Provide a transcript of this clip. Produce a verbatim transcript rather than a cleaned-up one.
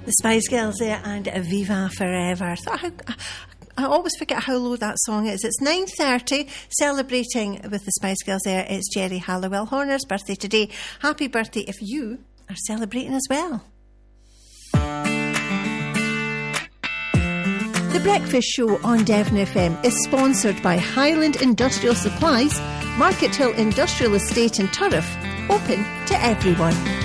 The Spice Girls there and Viva Forever. I, I, I always forget how low that song is. It's nine thirty, celebrating with the Spice Girls there. It's Jerry Halliwell Horner's birthday today. Happy birthday if you are celebrating as well. The Breakfast Show on Devon F M is sponsored by Highland Industrial Supplies, Market Hill Industrial Estate in Turriff, open to everyone.